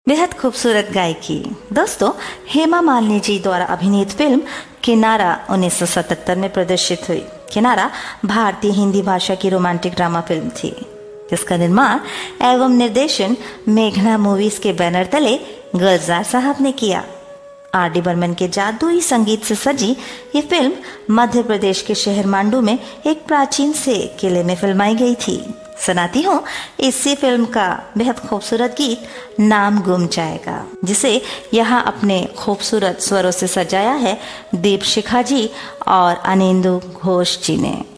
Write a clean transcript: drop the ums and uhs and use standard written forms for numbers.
बेहद खूबसूरत गायकी। दोस्तों, हेमा मालिनी जी द्वारा अभिनीत फिल्म किनारा 1977 में प्रदर्शित हुई। किनारा भारतीय हिंदी भाषा की रोमांटिक ड्रामा फिल्म थी, जिसका निर्माण एवं निर्देशन मेघना मूवीज के बैनर तले गुलजार साहब ने किया। आर.डी. बर्मन के जादुई संगीत से सजी ये फिल्म मध्य प्रदेश के शहर मांडू में एक प्राचीन से किले में फिल्माई गई थी। सुनाती हूँ इसी फिल्म का बेहद खूबसूरत गीत नाम गुम जाएगा, जिसे यहाँ अपने खूबसूरत स्वरों से सजाया है दीपशिखा जी और अनिंदु घोष जी ने।